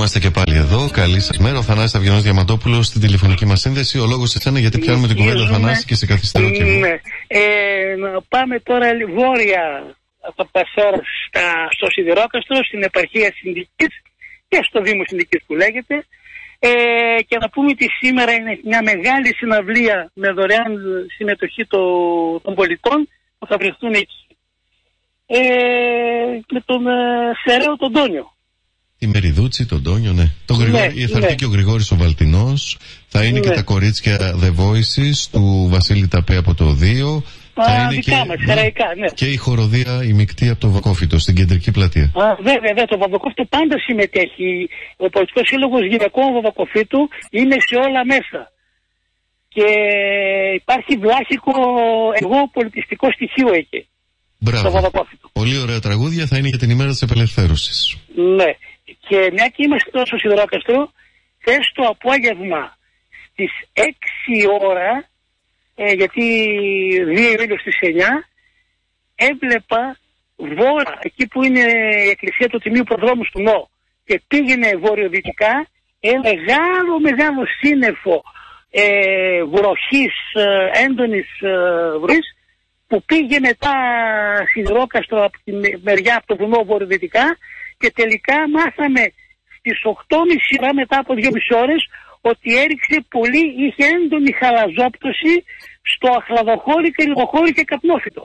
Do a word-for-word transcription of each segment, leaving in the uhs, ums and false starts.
Είμαστε και πάλι εδώ. Καλή σας μέρα. Ο Θανάσης Αυγενός Διαμαντόπουλος στην τηλεφωνική μας σύνδεση. Ο λόγος εσένα γιατί πιάνουμε την κουβέντα, Θανάση, και σε καθυστερώ και εγώ. Ναι. Ε, πάμε τώρα βόρεια από τα Πασόρα στο Σιδηρόκαστρο, στην επαρχία Συνδικής και στο Δήμο Συνδικής που λέγεται. Ε, και να πούμε ότι σήμερα είναι μια μεγάλη συναυλία με δωρεάν συμμετοχή το, των πολιτών που θα βρεθούν εκεί. Ε, με τον ε, Σεραίο τον Τόνιο. Η Μεριδούτσι, τον Τόνιο, ναι. Το ναι, Γρηγόρη, θα έρθει ναι. και ο Γρηγόρης ο Βαλτινός. Θα είναι ναι. και τα κορίτσια The Voices του Βασίλη Ταπέ από το δύο. Α, θα είναι δικά και, μας, χαραϊκά, ναι. και η χοροδία η μεικτή από το Βακόφυτο στην κεντρική πλατεία. Α, βέβαια, βέβαια, το Βακόφυτο πάντα συμμετέχει. Ο Πολιτικός Σύλλογος Γυναικών Βακόφυτου είναι σε όλα μέσα. Και υπάρχει βλάχικο εγώ πολιτιστικό στοιχείο εκεί. Μπράβο. Πολύ ωραία τραγούδια, θα είναι για την ημέρα της απελευθέρωσης. Ναι. Και μια και είμαστε τώρα στο Σιδηρόκαστρο, θες το απόγευμα στις έξι ώρα, ε, γιατί δύο Ιουλίου στις εννιά, έβλεπα βόρεια, εκεί που είναι η εκκλησία του Τιμίου Προδρόμου του Νό, και πήγαινε βορειοδυτικά ένα μεγάλο μεγάλο σύννεφο ε, βροχής, ε, έντονης ε, βροχής, που πήγε μετά Σιδηρόκαστρο από τη μεριά από το βουνό βορειοδυτικά, και τελικά μάθαμε στις οκτώ και μισή ώρα μετά από δύο και μισή ώρες ότι έριξε πολύ, είχε έντονη χαλαζόπτωση στο Αχλαδοχώρι και Λιδοχώρι και Καπνόφυτο.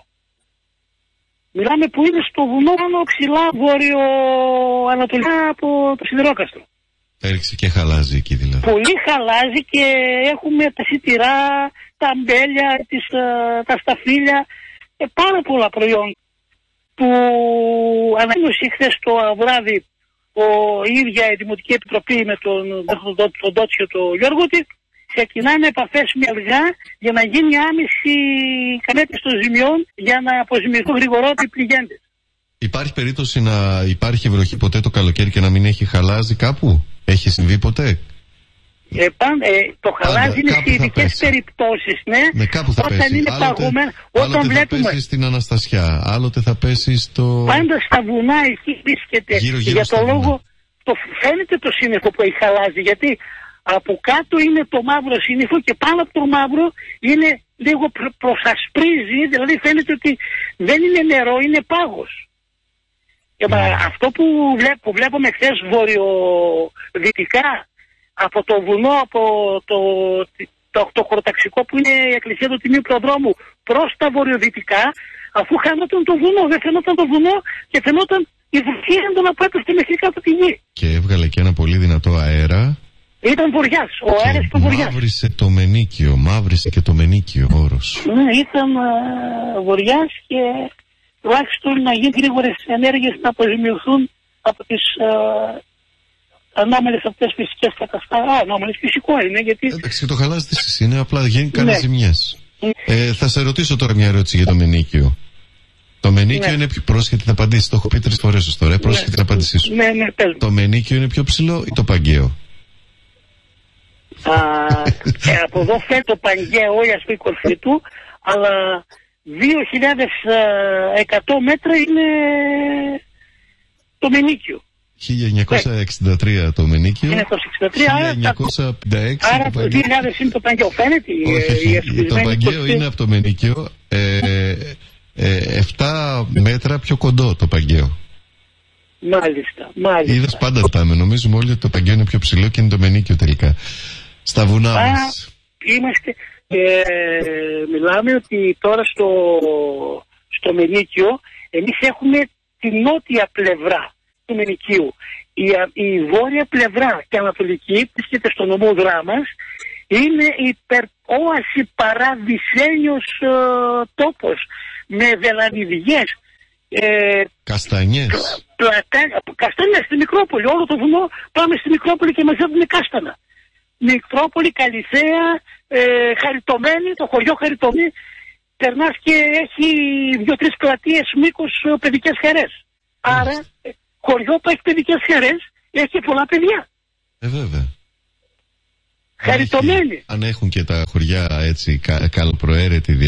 Μιλάμε που είναι στο βουνό πάνω ψηλά βόρειο-ανατολικά από το Σιδηρόκαστρο. Έριξε και χαλάζει εκεί δηλαδή. Πολύ χαλάζει και έχουμε τα σιτηρά, τα αμπέλια, τις, τα σταφύλια, ε, πάρα πολλά προϊόντα που ανακοίνωσε χθες το βράδυ ο, η ίδια η Δημοτική Επιτροπή με τον, τον, τον, τον Τότσιο τον Γιώργο, ότι ξεκινάνε επαφές με αυγά για να γίνει άμεση κανέτηση των ζημιών για να αποζημιωθούν γρηγορότερα οι πληγέντες. Υπάρχει περίπτωση να υπάρχει βροχή ποτέ το καλοκαίρι και να μην έχει χαλάζει κάπου? Έχει συμβεί ποτέ? Ε, πάν, ε, το χαλάζι είναι σε ειδικές περιπτώσεις, ναι. Ναι, κάπου θα όταν πέσει. είναι Άλλοτε, παγωμένα, όταν άλλοτε βλέπουμε. Θα πέσει στην Αναστασιά, άλλοτε θα πέσει στο. Πάντα στα βουνά εκεί βρίσκεται. Γύρω, γύρω για το λόγο, το, φαίνεται το σύννεφο που έχει χαλάζει, γιατί από κάτω είναι το μαύρο σύννεφο και πάνω από το μαύρο είναι λίγο προ, προσασπρίζει, δηλαδή φαίνεται ότι δεν είναι νερό, είναι πάγος. Και mm. αυτό που, βλέπ, που βλέπουμε χθες βορειοδυτικά, από το βουνό, από το, το, το, το χωροταξικό που είναι η εκκλησία του Τιμίου Προδρόμου προς τα βορειοδυτικά, αφού χανόταν το βουνό, δεν φαινόταν το βουνό και φαινόταν η βροχή έντονα που έπεσε μέχρι κάτω τη γη. Και έβγαλε και ένα πολύ δυνατό αέρα. Ήταν βοριάς, ο αέρας ήταν βοριάς. Μαύρισε το μενίκιο, μαύρισε και το μενίκιο όρος. Ναι, ήταν uh, βοριάς και τουλάχιστον να γίνουν γρήγορες ενέργειες να αποζημιωθούν από τις uh, ανώμαλες αυτές φυσικές καταστάσεις. Α, ανώμαλες φυσικό είναι, γιατί. Εντάξει, και το χαλάζει της είναι, απλά γίνει κάνει ναι. ζημιές. Ε, θα σε ρωτήσω τώρα μια ερώτηση για το μενίκιο. Το μενίκιο ναι. είναι πιο πρόσχετη να απαντήσει. Το έχω πει τρεις φορές ως τώρα. Πρόσχετη ναι. να απαντήσει σου. Ναι, ναι, πες. Το μενίκιο είναι πιο ψηλό ή το Παγκαίο? Α, ε, από εδώ φέρει το Παγκαίο, η ας πει κορφή του, αλλά δύο χιλιάδες εκατό μέτρα είναι το μενίκιο. χίλια εννιακόσια εξήντα τρία το μενίκιο. χίλια εννιακόσια εξήντα τρία, χίλια εννιακόσια πενήντα έξι άρα το δύο χιλιάδες είναι το Παγκαίο. Φαίνεται η, η, η το Παγκαίο είναι από το μενίκιο ε, ε, επτά μέτρα πιο κοντό το Παγκαίο. Μάλιστα, μάλιστα. Είδες, πάντα φτάμε. Νομίζουμε όλοι ότι το Παγκαίο είναι πιο ψηλό και είναι το μενίκιο τελικά. Στα βουνά Α, μας. Είμαστε, ε, μιλάμε ότι τώρα στο, στο μενίκιο εμείς έχουμε τη νότια πλευρά του μενικίου. Η, η βόρεια πλευρά και ανατολική που βρίσκεται στο νομό Δράμας είναι υπερόαση παραδεισένιος ε, τόπος με βελανιδιές. Ε, Καστανιές. Πλακα, καστανιές στη Μικρόπολη. Όλο το βουνό πάμε στη Μικρόπολη και μαζεύουμε κάστανα. Μικρόπολη, Καλυθέα, ε, Χαριτωμένη, το χωριό Χαριτωμένη. Περνάς και έχει δύο-τρεις πλατείες μήκος παιδικές χαρές. Άρα, ε, χωριό που έχει παιδικές χαρές έχει πολλά παιδιά. Ε, βέβαια. Χαριτωμένη. Αν έχουν και τα χωριά έτσι κα, καλοπροαίρετη